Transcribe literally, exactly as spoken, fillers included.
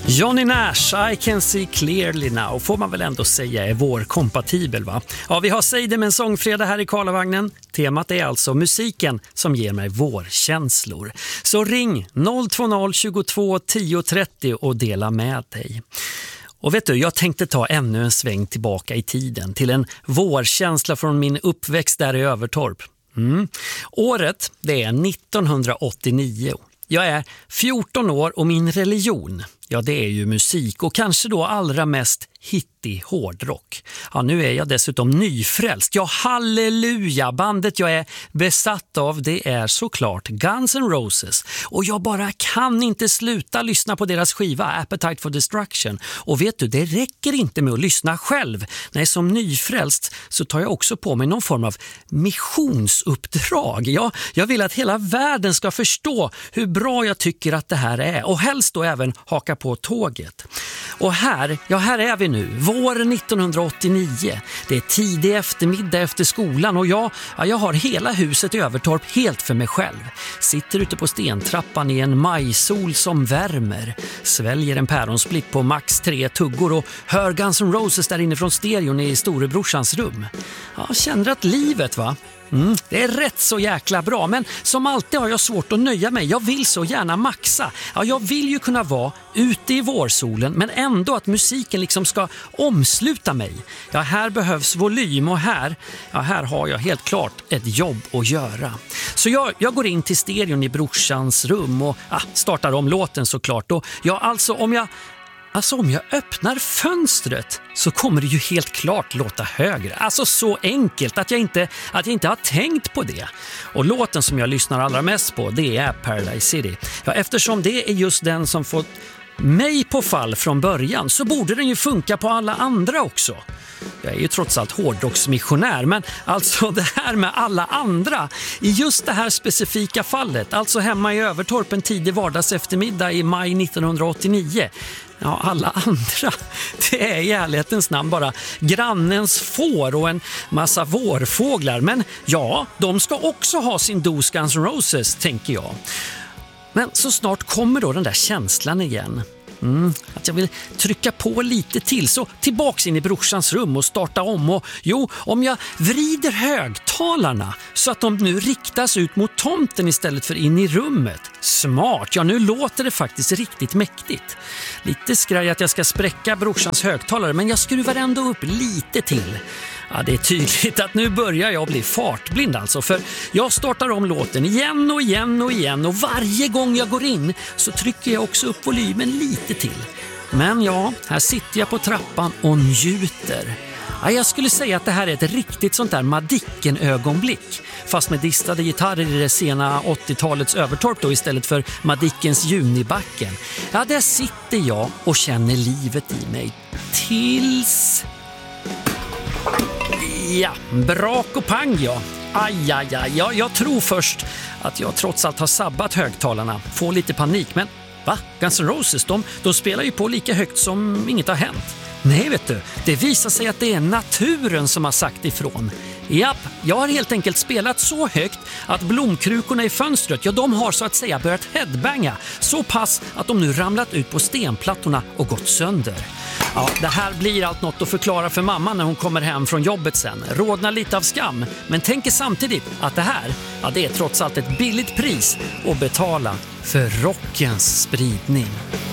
Johnny Nash, I can see clearly now, får man väl ändå säga är vårkompatibel, va? Ja, vi har Säg det med en sångfredag här i Karlavagnen. Temat är alltså musiken som ger mig vårkänslor. Så ring noll två noll tjugotvå tio trettio och dela med dig. Och vet du, jag tänkte ta ännu en sväng tillbaka i tiden till en vårkänsla från min uppväxt där i Övertorp. Mm. Året, det är nittonhundraåttionio. Jag är fjorton år och min religion, ja det är ju musik och kanske då allra mest hittig hårdrock. Ja, nu är jag dessutom nyfrälst. Ja, halleluja! Bandet jag är besatt av, det är såklart Guns N' Roses. Och jag bara kan inte sluta lyssna på deras skiva Appetite for Destruction. Och vet du, det räcker inte med att lyssna själv. Nej, som nyfrälst så tar jag också på mig någon form av missionsuppdrag. Ja, jag vill att hela världen ska förstå hur bra jag tycker att det här är. Och helst då även haka på tåget. Och här, ja här är vi nu. Vår nittonhundraåttionio. Det är tidig eftermiddag efter skolan och jag, ja, jag har hela huset i Övertorp helt för mig själv. Sitter ute på stentrappan i en majsol som värmer. Sväljer en päronsplitt på max tre tuggor och hör Guns N' Roses där inne från stereon i storebrorsans rum. Ja, känner att livet, va? Mm, det är rätt så jäkla bra, men som alltid har jag svårt att nöja mig. Jag vill så gärna maxa. Ja, jag vill ju kunna vara ute i vårsolen, men ändå att musiken liksom ska omsluta mig. Ja, här behövs volym och här, ja, här har jag helt klart ett jobb att göra. Så jag, jag går in till stereon i brorsans rum och ja, startar om låten såklart. Och ja, alltså om jag Alltså om jag öppnar fönstret så kommer det ju helt klart låta högre. Alltså så enkelt att jag inte, att jag inte har tänkt på det. Och låten som jag lyssnar allra mest på, det är Paradise City. Ja, eftersom det är just den som fått mig på fall från början så borde den ju funka på alla andra också. Jag är ju trots allt hårdrocksmissionär, men alltså det här med alla andra i just det här specifika fallet, alltså hemma i Övertorp en tidig vardags eftermiddag i maj nittonhundraåttionio. Ja, alla andra, det är i ärlighetens namn bara grannens får och en massa vårfåglar. Men ja, de ska också ha sin dos Guns N' Roses, tänker jag. Men så snart kommer då den där känslan igen. Mm, att jag vill trycka på lite till, så tillbaks in i brorsans rum och starta om. Och jo, om jag vrider högtalarna så att de nu riktas ut mot tomten istället för in i rummet. Smart, ja nu låter det faktiskt riktigt mäktigt. Lite skraj att jag ska spräcka brorsans högtalare, men jag skruvar ändå upp lite till. Ja, det är tydligt att nu börjar jag bli fartblind alltså, för jag startar om låten igen och igen och igen och varje gång jag går in så trycker jag också upp volymen lite till. Men ja, här sitter jag på trappan och njuter. Ja, jag skulle säga att det här är ett riktigt sånt där Madicken-ögonblick, fast med distade gitarrer i det sena åttiotalets Övertorp då istället för Madickens Junibacken. Ja, där sitter jag och känner livet i mig tills... Ja, brak och pang, ja. Aj, aj, aj. Ja, jag tror först att jag trots allt har sabbat högtalarna. Får lite panik, men va? Guns N' Roses, de, de spelar ju på lika högt som inget har hänt. Nej, vet du, det visar sig att det är naturen som har sagt ifrån. Japp, jag har helt enkelt spelat så högt att blomkrukorna i fönstret, ja de har så att säga börjat headbanga. Så pass att de nu ramlat ut på stenplattorna och gått sönder. Ja, det här blir allt något att förklara för mamma när hon kommer hem från jobbet sen. Rådnar lite av skam, men tänker samtidigt att det här, ja det är trots allt ett billigt pris att betala för rockens spridning.